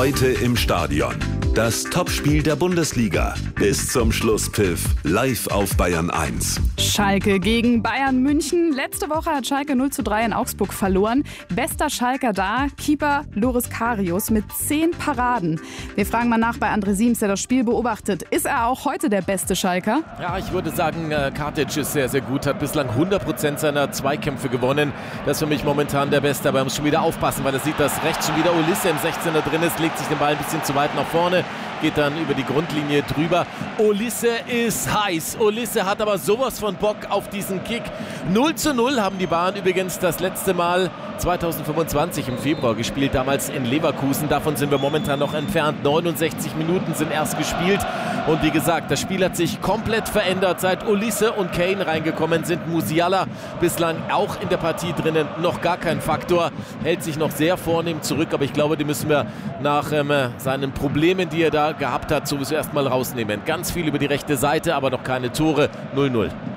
Heute im Stadion. Das Topspiel der Bundesliga. Bis zum Schlusspfiff. Live auf Bayern 1. Schalke gegen Bayern München. Letzte Woche hat Schalke 0:3 in Augsburg verloren. Bester Schalker da, Keeper Loris Karius mit 10 Paraden. Wir fragen mal nach bei André Siems, der das Spiel beobachtet. Ist er auch heute der beste Schalker? Ja, ich würde sagen, Kartic ist sehr, sehr gut. Hat bislang 100% seiner Zweikämpfe gewonnen. Das ist für mich momentan der Beste. Aber er muss schon wieder aufpassen, weil er sieht, dass rechts schon wieder Ulisse im 16er drin ist. Legt sich den Ball ein bisschen zu weit nach vorne. Geht dann über die Grundlinie drüber. Ulisse ist heiß. Ulisse hat aber sowas von Bock auf diesen Kick. 0:0 haben die Bayern übrigens das letzte Mal 2025 im Februar gespielt, damals in Leverkusen. Davon sind wir momentan noch entfernt. 69 Minuten sind erst gespielt. Und wie gesagt, das Spiel hat sich komplett verändert. Seit Ulisse und Kane reingekommen sind, Musiala bislang auch in der Partie drinnen. Noch gar kein Faktor. Hält sich noch sehr vornehm zurück. Aber ich glaube, die müssen wir nach seinen Problemen, die er da gehabt hat, sowieso erstmal rausnehmen. Ganz viel über die rechte Seite, aber noch keine Tore. 0:0.